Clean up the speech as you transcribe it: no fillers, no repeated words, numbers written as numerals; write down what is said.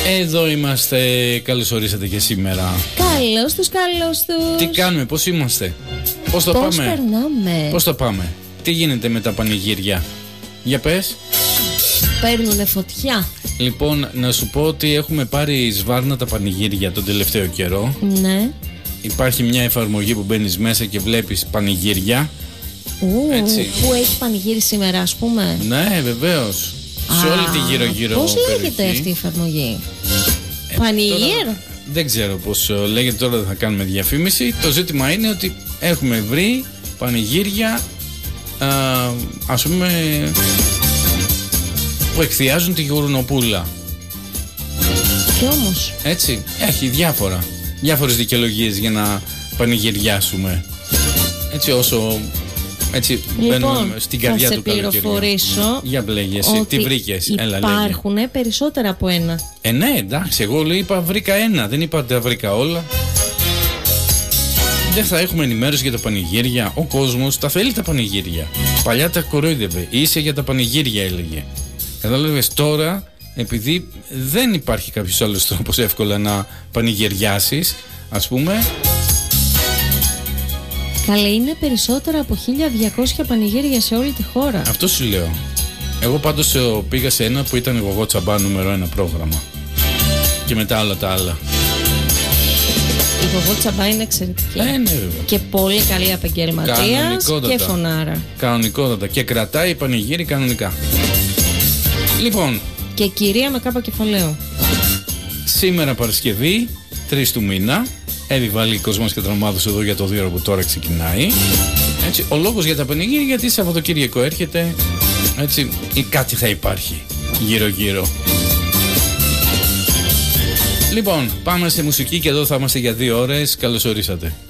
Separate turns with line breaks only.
Εδώ είμαστε, καλώς ορίσατε και σήμερα.
Καλώς τους.
Τι κάνουμε, πώς είμαστε, πώς το πάμε,
περνάμε,
πώς το πάμε, τι γίνεται με τα πανηγύρια, για πες.
Παίρνουνε φωτιά.
Λοιπόν, να σου πω ότι έχουμε πάρει σβάρνα τα πανηγύρια τον τελευταίο καιρό.
Ναι.
Υπάρχει μια εφαρμογή που μπαίνεις μέσα και βλέπεις πανηγύρια. Έτσι.
Που έχει πανηγύρι σήμερα, ας πούμε.
Ναι, βεβαίως. Σε όλη τη γύρω-γύρω
πώς
περιοχή.
λέγεται αυτή η εφαρμογή? Πανηγύρ.
Δεν ξέρω πώς λέγεται, τώρα δεν θα κάνουμε διαφήμιση. Το ζήτημα είναι ότι έχουμε βρει πανηγύρια, ας πούμε, που εκθιάζουν τη Γουρνοπούλα.
Και όμως
Έτσι, έχει διάφορες δικαιολογίες για να πανηγυριάσουμε. Έτσι, όσο έτσι μπαίνουμε στην καρδιά του καλοκαιριού.
Θα σε πληροφορήσω.
Για μπλέγε εσύ, τι βρήκες?
Υπάρχουν περισσότερα από ένα.
Ναι, εντάξει, εγώ είπα βρήκα ένα, δεν είπα τα βρήκα όλα. Δεν θα έχουμε ενημέρωση για τα πανηγύρια. Ο κόσμος τα θέλει τα πανηγύρια. Παλιά τα κορόιδευε, είσαι για τα πανηγύρια έλεγε. Κατάλαβες, τώρα επειδή δεν υπάρχει κάποιος άλλος τρόπος εύκολα να πανηγυριάσεις, ας πούμε.
Καλέ, είναι περισσότερα από 1200 πανηγύρια σε όλη τη χώρα.
Αυτό σου λέω. Εγώ πάντως πήγα σε ένα που ήταν εγώ τσαμπά νούμερο 1 πρόγραμμα. Και μετά όλα τα άλλα.
Η Γογό Τσαμπά είναι εξαιρετική.
Ναι,
και πολύ καλή επαγγελματίας και φωνάρα.
Κανονικότατα. Και κρατάει πανηγύρι κανονικά. Λοιπόν.
Και κυρία με κάπα κεφαλαίο.
Σήμερα Παρασκευή, 3 του μήνα. Έβη Κοσμάς και Τρομάδος εδώ για το 2 που τώρα ξεκινάει. Έτσι, ο λόγος για τα πανηγύρια, γιατί Σαββατοκύριακο έρχεται. Έτσι, ή κάτι θα υπάρχει γύρω-γύρω. Λοιπόν, πάμε σε μουσική και εδώ θα είμαστε για 2 ώρες. Καλώς ορίσατε.